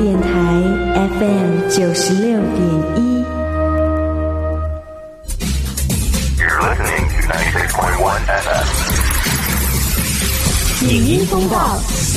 电台 FM96.1。 You're listening to 96.1 FM。 影音风暴。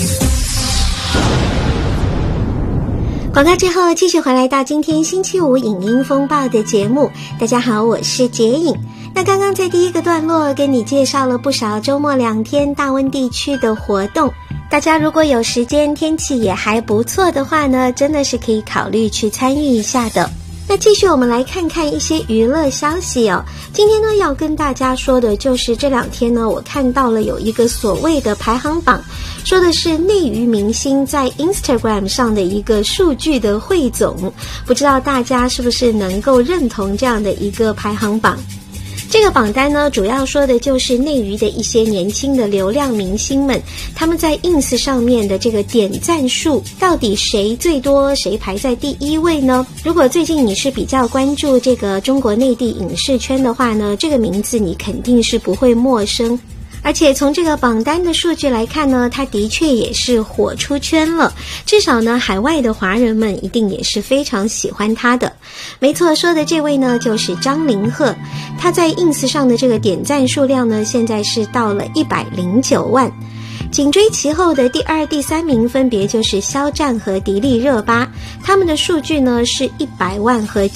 广告之后继续回来到今天星期五影音风暴的节目。大家好，我是洁影。那刚刚在第一个段落跟你介绍了不少周末2天大温地区的活动，大家如果有时间天气也还不错的话呢，真的是可以考虑去参与一下的。那继续我们来看看一些娱乐消息哦。今天呢要跟大家说的就是这2天呢我看到了有一个所谓的排行榜，说的是内娱明星在 Instagram 上的一个数据的汇总，不知道大家是不是能够认同这样的一个排行榜。这个榜单呢主要说的就是内娱的一些年轻的流量明星们，他们在 ins 上面的这个点赞数到底谁最多，谁排在第1位呢？如果最近你是比较关注这个中国内地影视圈的话呢，这个名字你肯定是不会陌生。而且从这个榜单的数据来看呢，它的确也是火出圈了，至少呢海外的华人们一定也是非常喜欢他的。没错，说的这位呢就是张凌赫，他在 ins 上的这个点赞数量呢现在是到了109万。紧追其后的第2、第3名分别就是肖战和迪丽热巴，他们的数据呢是100万和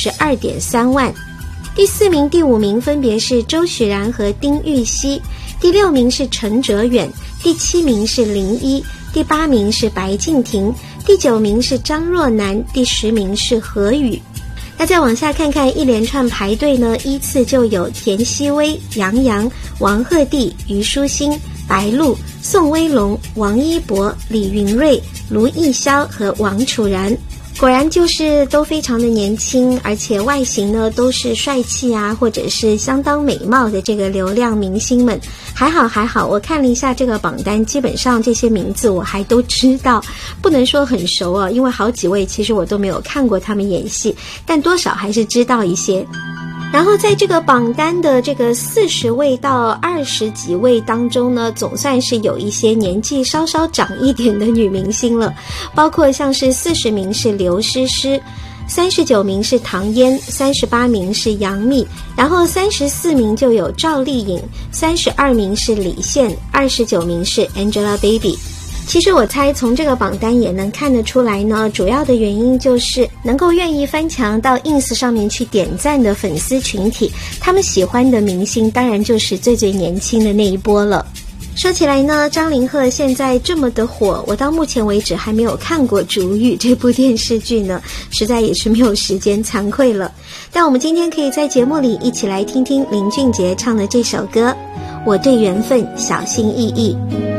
92.3万。第4名、第5名分别是周许然和丁禹兮，第6名是陈哲远，第7名是林一，第8名是白敬亭，第9名是张若楠，第10名是何宇。那再往下看看一连串排队呢，依次就有田曦薇、杨洋、王鹤棣、虞书欣、白鹿、宋威龙、王一博、李云瑞、卢艺潇和王楚然。果然就是都非常的年轻，而且外形呢都是帅气啊，或者是相当美貌的这个流量明星们。还好，我看了一下这个榜单，基本上这些名字我还都知道，不能说很熟啊，因为好几位其实我都没有看过他们演戏，但多少还是知道一些。然后在这个榜单的这个40位到20几位当中呢，总算是有一些年纪稍稍长一点的女明星了，包括像是40名是刘诗诗，39名是唐嫣，38名是杨幂，然后34名就有赵丽颖，32名是李现，29名是 Angelababy。其实我猜从这个榜单也能看得出来呢，主要的原因就是能够愿意翻墙到 ins 上面去点赞的粉丝群体，他们喜欢的明星当然就是最年轻的那一波了。说起来呢，张凌赫现在这么的火，我到目前为止还没有看过《逐玉》这部电视剧呢，实在也是没有时间，惭愧了。但我们今天可以在节目里一起来听听林俊杰唱的这首歌《我对缘分小心翼翼》。